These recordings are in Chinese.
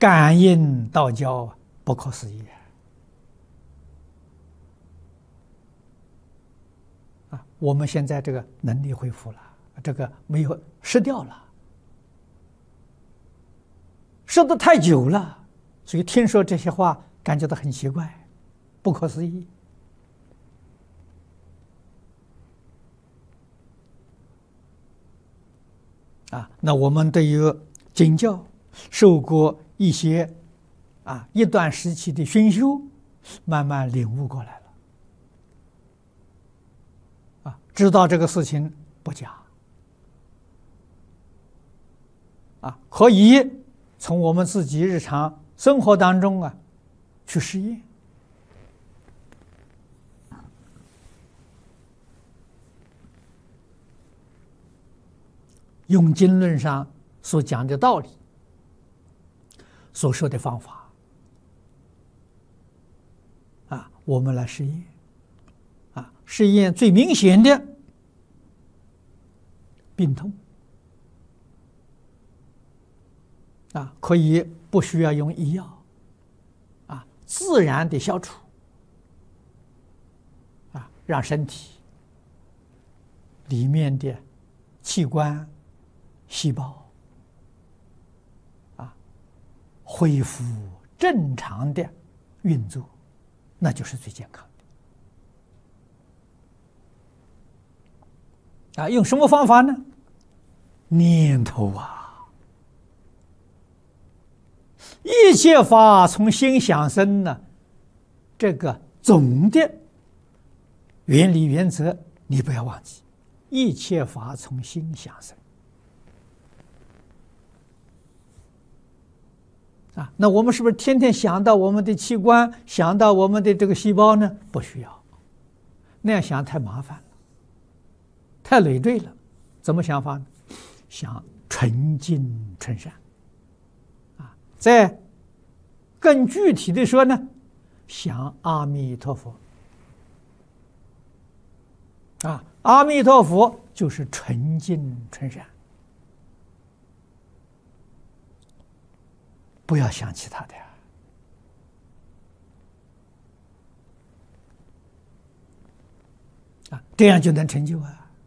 感应道交，不可思议啊！我们现在这个能力恢复了，这个没有失掉了，失得太久了，所以听说这些话感觉到很奇怪，不可思议啊！那我们对于经教受过一些一段时期的熏修，慢慢领悟过来了知道这个事情不假可以从我们自己日常生活当中去实验用经论上所讲的道理，所说的方法我们来实验实验最明显的病痛可以不需要用医药自然的消除让身体里面的器官细胞恢复正常的运作，那就是最健康的用什么方法呢？念头一切法从心想生呢，这个总的原理原则你不要忘记，一切法从心想生那我们是不是天天想到我们的器官，想到我们的这个细胞呢？不需要，那样想太麻烦了，太累赘了。怎么想法呢？想纯净纯善再更具体的说呢，想阿弥陀佛阿弥陀佛就是纯净纯善，不要想其他的这样就能成就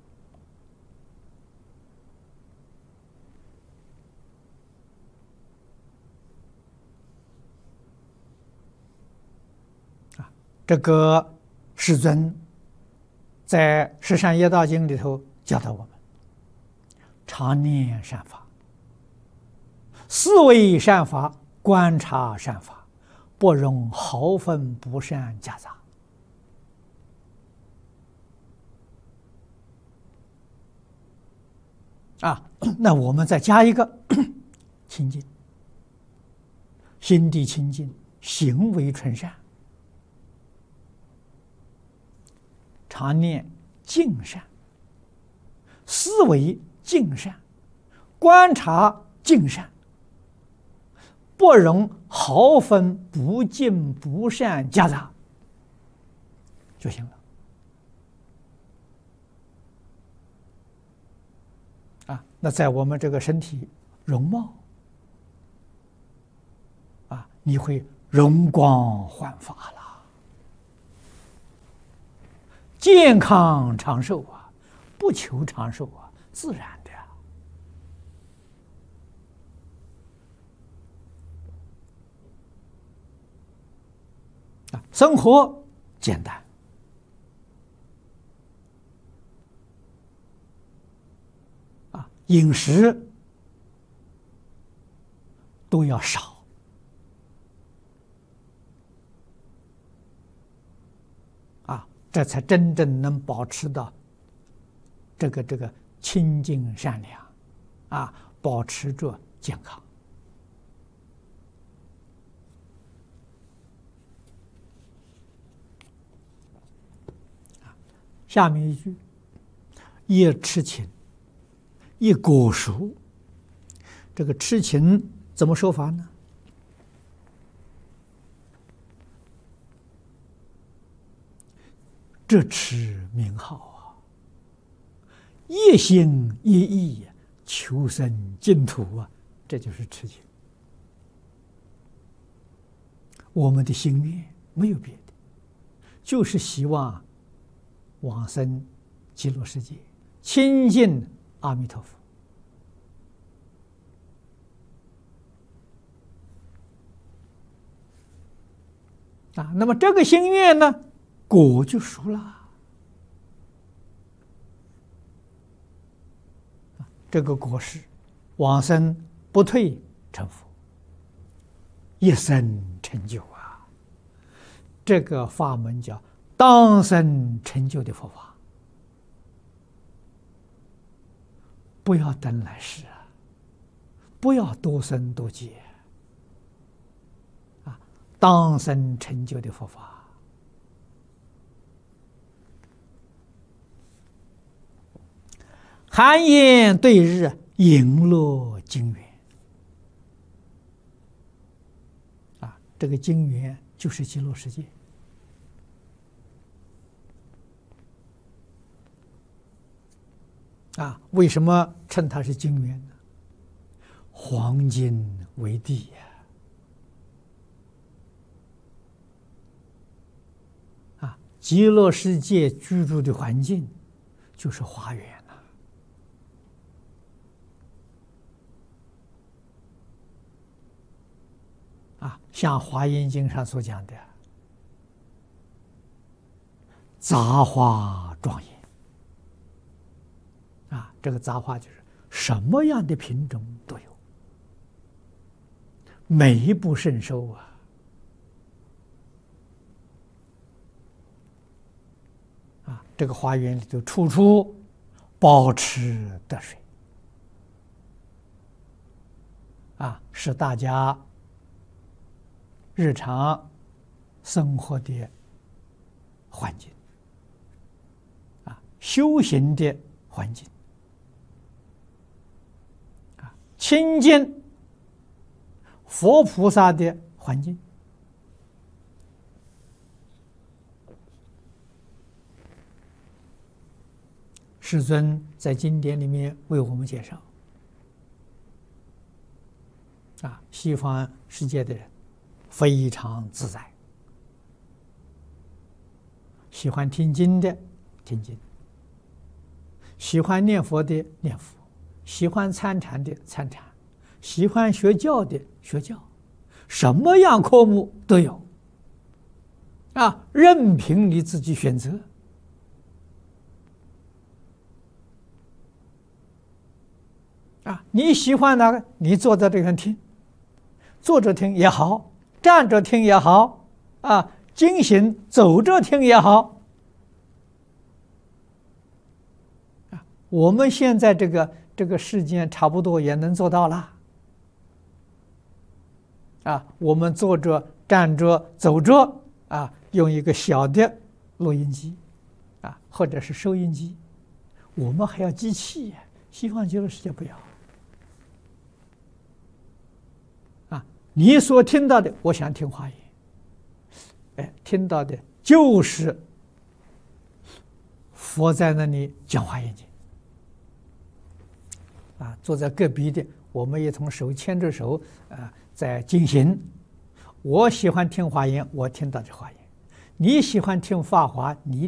这个世尊在《十善业道经》里头教导我们，常念善法，思维善法，观察善法，不容毫分不善夹杂那我们再加一个清净，心地清净，行为纯善，常念净善，思维净善，观察净善，不容毫分不净不善夹杂就行了那在我们这个身体容貌你会容光焕发了，健康长寿不求长寿自然的生活简单饮食都要少这才真正能保持到这个清净善良保持着健康下面一句，一痴情，一果熟。这个痴情怎么说法呢？这痴名号一心一意求生净土这就是痴情我们的心愿没有别的，就是希望往生极乐世界，亲近阿弥陀佛。那么这个心愿呢，果就熟了。这个果是往生不退成佛，一生成就啊！这个法门叫当生成就的佛法，不要等来世啊，不要多生多劫啊！当生成就的佛法。寒烟对日，影落金元啊！这个金元就是极乐世界啊！为什么称它是金元呢？黄金为地呀！啊，极乐世界居住的环境就是花园。像《华严经》上所讲的杂花庄严啊，这个杂花就是什么样的品种都有，美不胜收啊！这个花园里头处处宝池得水啊，是大家日常生活的环境啊，修行的环境啊，亲近佛菩萨的环境。世尊在经典里面为我们介绍啊，西方世界的人非常自在，喜欢听经的听经，喜欢念佛的念佛，喜欢参禅的参禅，喜欢学教的学教，什么样科目都有啊，任凭你自己选择啊，你喜欢哪个，你坐在这边听，坐着听也好，站着听也好，啊，经行走着听也好，啊，我们现在这个时间差不多也能做到了，啊，我们坐着、站着、走着，啊，用一个小的录音机，啊，或者是收音机，我们还要机器，西方极乐世界不要。你所听到的，我想听华严，哎，听到的就是佛在那里讲华严经，啊，坐在隔壁的，我们一同手牵着手，在进行。我喜欢听华严，我听到的华严；你喜欢听法华，你